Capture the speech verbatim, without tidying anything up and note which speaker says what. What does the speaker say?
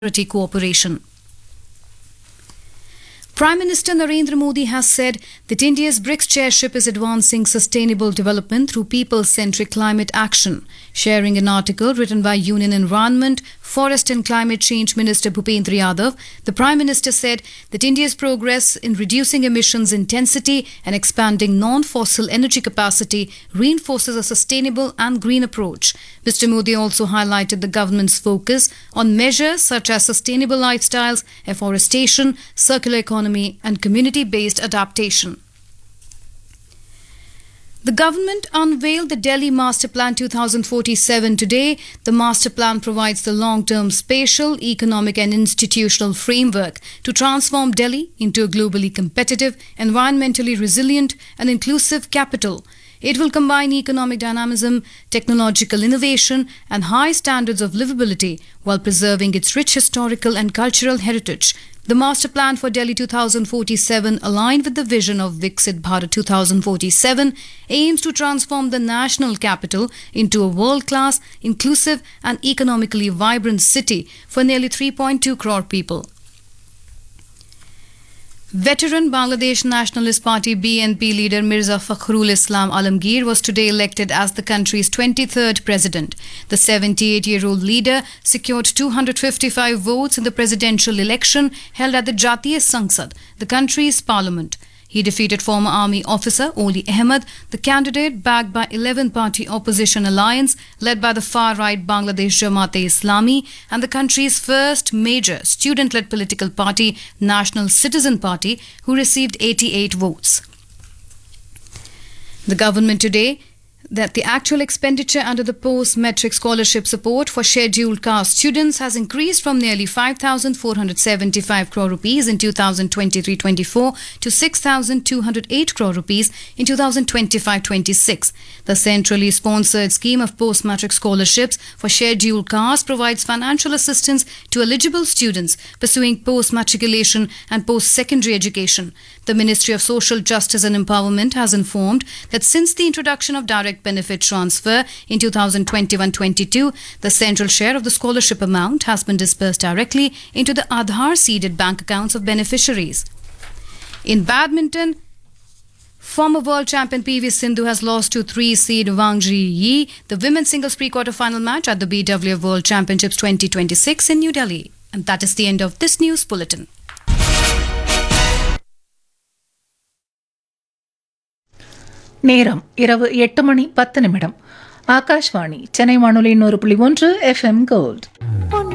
Speaker 1: security cooperation. Prime Minister Narendra Modi has said that India's BRICS chairship is advancing sustainable development through people-centric climate action. Sharing an article written by Union Environment, Forest and Climate Change Minister Bhupendra Yadav, the Prime Minister said that India's progress in reducing emissions intensity and expanding non-fossil energy capacity reinforces a sustainable and green approach. Mister Modi also highlighted the government's focus on measures such as sustainable lifestyles, afforestation, circular economy and community-based adaptation. The government unveiled the Delhi Master Plan twenty forty-seven today. The master plan provides the long-term spatial, economic and institutional framework to transform Delhi into a globally competitive, environmentally resilient and inclusive capital. It will combine economic dynamism, technological innovation and high standards of livability while preserving its rich historical and cultural heritage. The master plan for Delhi twenty forty-seven, aligned with the vision of Viksit Bharat twenty forty-seven, aims to transform the national capital into a world-class, inclusive and economically vibrant city for nearly three point two crore people. Veteran Bangladesh Nationalist Party B N P leader Mirza Fakhrul Islam Alamgir was today elected as the country's twenty-third president. The seventy-eight-year-old leader secured two hundred fifty-five votes in the presidential election held at the Jatiya Sangsad, the country's parliament. He defeated former army officer Oli Ahmed, the candidate backed by eleven-party opposition alliance led by the far-right Bangladesh Jamaat-e-Islami and the country's first major student-led political party, National Citizen Party, who received eighty-eight votes. The government today that the actual expenditure under the post-metric scholarship support for scheduled caste students has increased from nearly five thousand four hundred seventy-five crore rupees in two thousand twenty-three twenty-four to six thousand two hundred eight crore rupees in two thousand twenty-five twenty-six. The centrally sponsored scheme of post-metric scholarships for scheduled caste provides financial assistance to eligible students pursuing post-matriculation and post-secondary education. The Ministry of Social Justice and Empowerment has informed that since the introduction of direct benefit transfer in two thousand twenty-one twenty-two, the central share of the scholarship amount has been disbursed directly into the Aadhaar-seeded bank accounts of beneficiaries. In badminton, former world champion P V Sindhu has lost to three-seed Wang Zhiyi, the women's singles pre-quarter-final match at the B W F World Championships twenty twenty-six in New Delhi. And that is the end of this news bulletin.
Speaker 2: நேரம் இரவு எட்டு மணி பத்து நிமிடம். ஆகாஷ்வாணி சென்னை வானொலி நூறு புள்ளி ஒன்று FM gold.